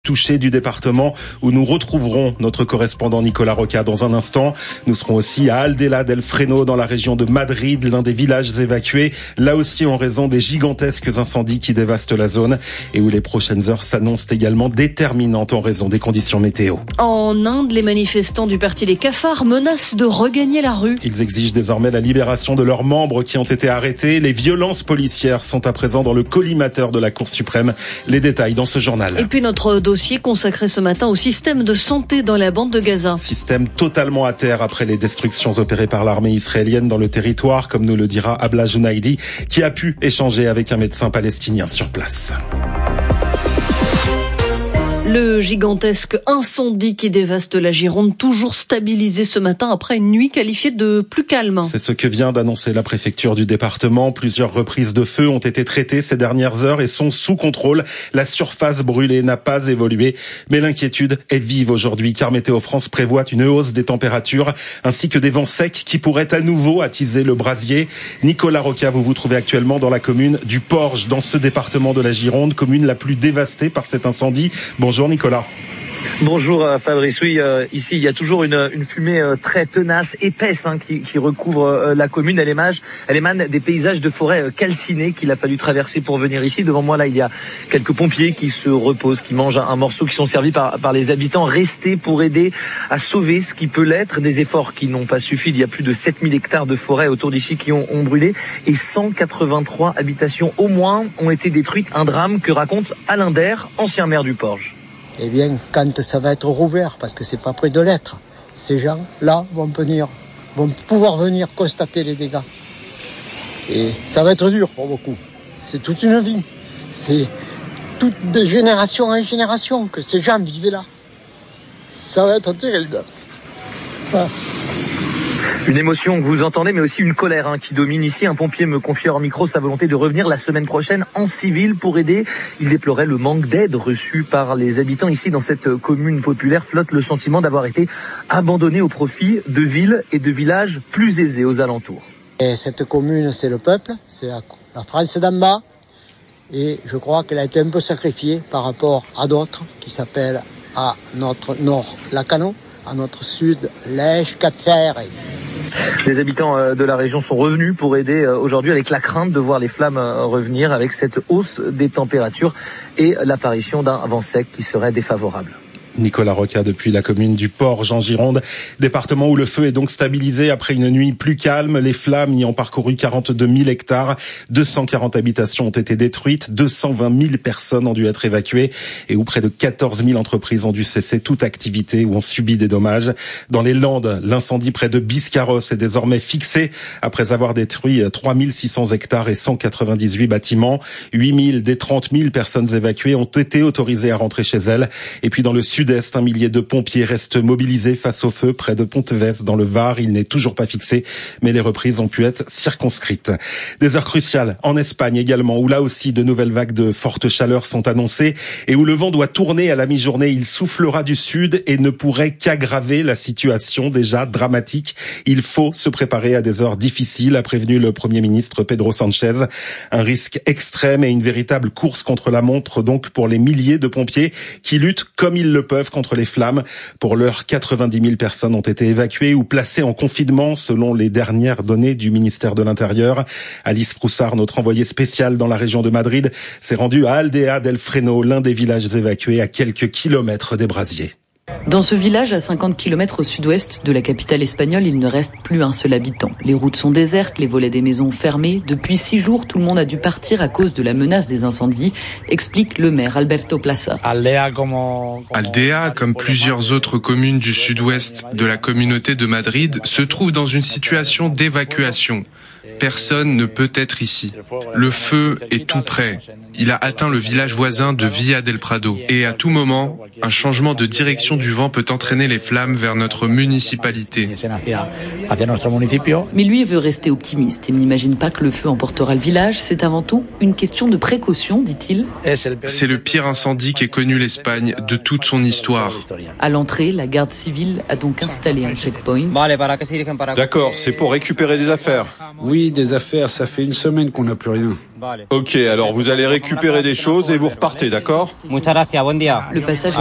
touché du département où nous retrouverons notre correspondant Nicolas Roca dans un instant. Nous serons aussi à Aldea del Freno dans la région de Madrid, l'un des villages évacués, là aussi en raison des gigantesques incendies qui dévastent la zone et où les prochaines heures s'annoncent également déterminantes en raison des conditions météo. En Inde, les manifestants du parti Les Cafards menacent de regagner la rue. Ils exigent désormais la libération de leurs membres qui ont été arrêtés. Les violences policières sont à présent dans le collimateur de la Cour suprême. Les détails dans ce journal. Et puis notre dossier consacré ce matin au système de santé dans la bande de Gaza. Système totalement à terre après les destructions opérées par l'armée israélienne dans le territoire, comme nous le dira Abla Jounaidi, qui a pu échanger avec un médecin palestinien sur place. Le gigantesque incendie qui dévaste la Gironde, toujours stabilisé ce matin après une nuit qualifiée de plus calme. C'est ce que vient d'annoncer la préfecture du département. Plusieurs reprises de feu ont été traitées ces dernières heures et sont sous contrôle. La surface brûlée n'a pas évolué, mais l'inquiétude est vive aujourd'hui car Météo France prévoit une hausse des températures ainsi que des vents secs qui pourraient à nouveau attiser le brasier. Nicolas Roca, vous vous trouvez actuellement dans la commune du Porge, dans ce département de la Gironde, commune la plus dévastée par cet incendie. Bonjour Nicolas. Bonjour Fabrice, oui, ici il y a toujours une fumée très tenace, épaisse qui recouvre la commune. Elle émane des paysages de forêt calcinés qu'il a fallu traverser pour venir ici. Devant moi là il y a quelques pompiers qui se reposent, qui mangent un morceau, qui sont servis par les habitants restés pour aider à sauver ce qui peut l'être. Des efforts qui n'ont pas suffi. Il y a plus de 7000 hectares de forêt autour d'ici qui ont brûlé et 183 habitations au moins ont été détruites. Un drame que raconte Alain Der, ancien maire du Porge. Eh bien, quand ça va être rouvert, parce que c'est pas près de l'être, ces gens-là vont pouvoir venir constater les dégâts. Et ça va être dur pour beaucoup. C'est toute une vie. C'est toute de génération en génération que ces gens vivaient là. Ça va être terrible. Enfin, une émotion que vous entendez, mais aussi une colère qui domine ici. Un pompier me confiait hors micro sa volonté de revenir la semaine prochaine en civil pour aider. Il déplorait le manque d'aide reçu par les habitants ici dans cette commune populaire. Flotte le sentiment d'avoir été abandonné au profit de villes et de villages plus aisés aux alentours. Et cette commune, c'est le peuple, c'est la France d'en bas. Et je crois qu'elle a été un peu sacrifiée par rapport à d'autres qui s'appellent à notre nord Lacanau, à notre sud Lèche, Cap-Ferret. Les habitants de la région sont revenus pour aider aujourd'hui avec la crainte de voir les flammes revenir avec cette hausse des températures et l'apparition d'un vent sec qui serait défavorable. Nicolas Roca depuis la commune du Porge en Gironde, département où le feu est donc stabilisé après une nuit plus calme. Les flammes y ont parcouru 42 000 hectares, 240 habitations ont été détruites, 220 000 personnes ont dû être évacuées et où près de 14 000 entreprises ont dû cesser toute activité ou ont subi des dommages. Dans les Landes, l'incendie près de Biscarrosse est désormais fixé après avoir détruit 3 600 hectares et 198 bâtiments. 8 000 des 30 000 personnes évacuées ont été autorisées à rentrer chez elles. Et puis dans le sud-est, un millier de pompiers restent mobilisés face au feu près de Ponteves dans le Var. Il n'est toujours pas fixé, mais les reprises ont pu être circonscrites. Des heures cruciales en Espagne également, où là aussi de nouvelles vagues de forte chaleur sont annoncées et où le vent doit tourner à la mi-journée. Il soufflera du sud et ne pourrait qu'aggraver la situation déjà dramatique. Il faut se préparer à des heures difficiles, a prévenu le Premier ministre Pedro Sánchez. Un risque extrême et une véritable course contre la montre donc pour les milliers de pompiers qui luttent comme ils le peuvent contre les flammes. Pour l'heure, 90 000 personnes ont été évacuées ou placées en confinement selon les dernières données du ministère de l'Intérieur. Alice Proussard, notre envoyée spéciale dans la région de Madrid, s'est rendue à Aldea del Freno, l'un des villages évacués à quelques kilomètres des brasiers. Dans ce village, à 50 km au sud-ouest de la capitale espagnole, il ne reste plus un seul habitant. Les routes sont désertes, les volets des maisons fermés. Depuis 6 jours, tout le monde a dû partir à cause de la menace des incendies, explique le maire Alberto Plaza. Aldea, comme plusieurs autres communes du sud-ouest de la communauté de Madrid, se trouve dans une situation d'évacuation. Personne ne peut être ici. Le feu est tout près. Il a atteint le village voisin de Villa del Prado. Et à tout moment, un changement de direction du vent peut entraîner les flammes vers notre municipalité. Mais lui veut rester optimiste. Il n'imagine pas que le feu emportera le village. C'est avant tout une question de précaution, dit-il. C'est le pire incendie qu'ait connu l'Espagne de toute son histoire. À l'entrée, la garde civile a donc installé un checkpoint. D'accord, c'est pour récupérer des affaires. Oui, valise, des affaires, ça fait une semaine qu'on n'a plus rien. Ok, alors vous allez récupérer des choses et vous repartez, d'accord ? Le passage